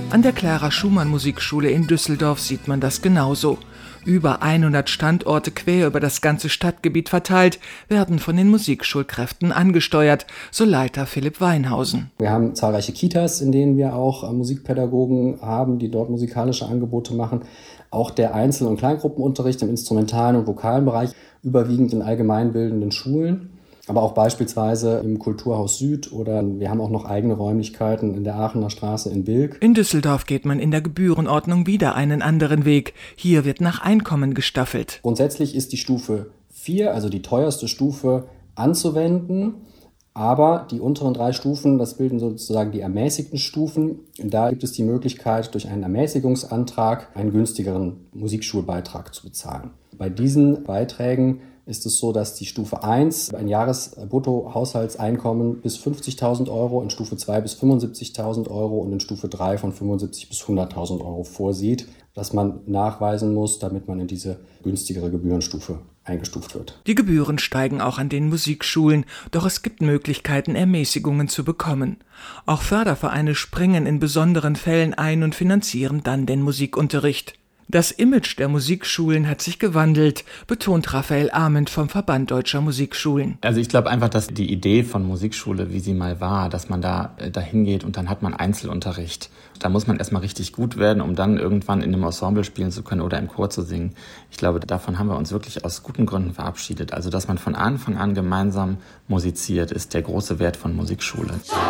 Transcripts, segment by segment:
An der Clara Schumann Musikschule in Düsseldorf sieht man das genauso. Über 100 Standorte quer über das ganze Stadtgebiet verteilt, werden von den Musikschulkräften angesteuert, so Leiter Philipp Weinhausen. Wir haben zahlreiche Kitas, in denen wir auch Musikpädagogen haben, die dort musikalische Angebote machen. Auch der Einzel- und Kleingruppenunterricht im instrumentalen und vokalen Bereich, überwiegend in allgemeinbildenden Schulen. Aber auch beispielsweise im Kulturhaus Süd oder wir haben auch noch eigene Räumlichkeiten in der Aachener Straße in Bilk. In Düsseldorf geht man in der Gebührenordnung wieder einen anderen Weg. Hier wird nach Einkommen gestaffelt. Grundsätzlich ist die Stufe 4, also die teuerste Stufe, anzuwenden. Aber die unteren 3 Stufen, das bilden sozusagen die ermäßigten Stufen. Da gibt es die Möglichkeit, durch einen Ermäßigungsantrag einen günstigeren Musikschulbeitrag zu bezahlen. Bei diesen Beiträgen ist es so, dass die Stufe 1 ein Jahresbruttohaushaltseinkommen bis 50.000 Euro, in Stufe 2 bis 75.000 Euro und in Stufe 3 von 75.000 bis 100.000 Euro vorsieht, dass man nachweisen muss, damit man in diese günstigere Gebührenstufe eingestuft wird. Die Gebühren steigen auch an den Musikschulen, doch es gibt Möglichkeiten, Ermäßigungen zu bekommen. Auch Fördervereine springen in besonderen Fällen ein und finanzieren dann den Musikunterricht. Das Image der Musikschulen hat sich gewandelt, betont Raphael Ament vom Verband Deutscher Musikschulen. Also ich glaube einfach, dass die Idee von Musikschule, wie sie mal war, dass man dahin geht und dann hat man Einzelunterricht. Da muss man erstmal richtig gut werden, um dann irgendwann in einem Ensemble spielen zu können oder im Chor zu singen. Ich glaube, davon haben wir uns wirklich aus guten Gründen verabschiedet. Also dass man von Anfang an gemeinsam musiziert, ist der große Wert von Musikschule.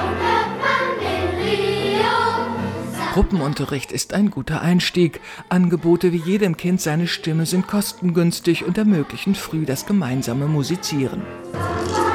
Gruppenunterricht ist ein guter Einstieg. Angebote wie jedem Kind seine Stimme sind kostengünstig und ermöglichen früh das gemeinsame Musizieren.